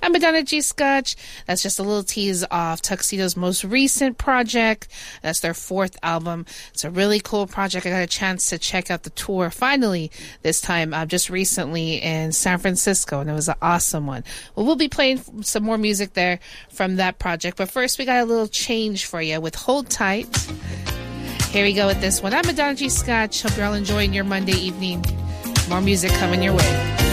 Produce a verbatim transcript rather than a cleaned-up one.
I'm Madonna G. Scotch. That's just a little tease off Tuxedo's most recent project. That's their fourth album. It's a really cool project. I got a chance to check out the tour finally this time, uh, just recently in San Francisco, and it was an awesome one. Well, we'll be playing some more music there from that project, but first we got a little change for you with Hold Tight. Here we go with this one. I'm Madonna G. Scotch. Hope you're all enjoying your Monday evening. More music coming your way.